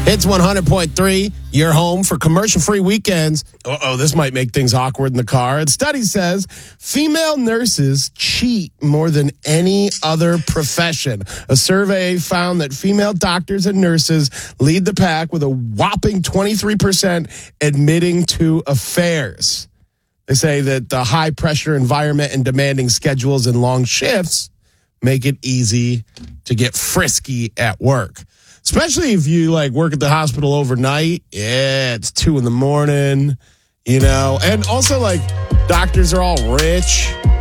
It's 100.3, your home for commercial-free weekends. This might make things awkward in the car. A study says female nurses cheat more than any other profession. A survey found that female doctors and nurses lead the pack with a whopping 23% admitting to affairs. They say that the high-pressure environment and demanding schedules and long shifts make it easy to get frisky at work. Especially if you work at the hospital overnight. Yeah, it's 2 a.m, and also doctors are all rich.